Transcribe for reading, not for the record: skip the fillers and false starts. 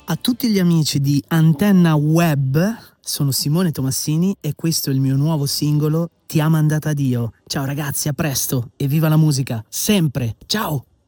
A tutti gli amici di Antenna Web, sono Simone Tomassini e questo è il mio nuovo singolo Ti ha mandata Dio. Ciao ragazzi, a presto e viva la musica, sempre, ciao!